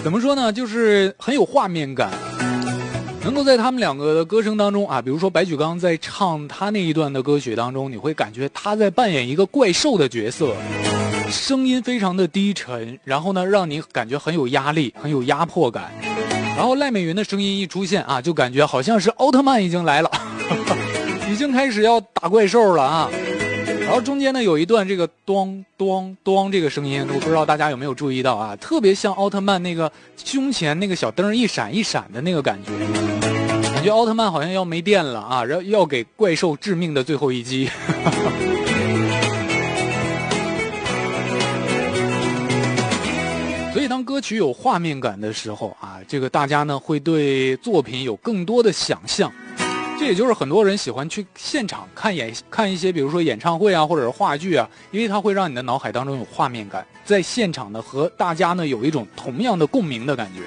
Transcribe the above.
怎么说呢，就是很有画面感。能够在他们两个的歌声当中啊，比如说白举纲在唱他那一段的歌曲当中，你会感觉他在扮演一个怪兽的角色，声音非常的低沉，然后呢让你感觉很有压力，很有压迫感。然后赖美云的声音一出现啊，就感觉好像是奥特曼已经来了已经开始要打怪兽了啊。然后中间呢有一段这个咚咚咚这个声音，我不知道大家有没有注意到啊，特别像奥特曼那个胸前那个小灯一闪一闪的那个感觉，感觉奥特曼好像要没电了啊，然后要给怪兽致命的最后一击所以当歌曲有画面感的时候啊，这个大家呢会对作品有更多的想象。这也就是很多人喜欢去现场看一些比如说演唱会啊或者是话剧啊，因为它会让你的脑海当中有画面感，在现场呢和大家呢有一种同样的共鸣的感觉。